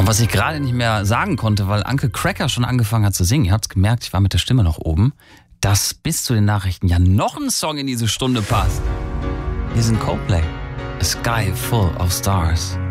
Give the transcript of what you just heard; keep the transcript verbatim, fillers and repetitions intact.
Und was ich gerade nicht mehr sagen konnte, weil Uncle Cracker schon angefangen hat zu singen, ihr habt's gemerkt, ich war mit der Stimme noch oben, dass bis zu den Nachrichten ja noch ein Song in diese Stunde passt. Hier sind Coldplay. A Sky Full of Stars.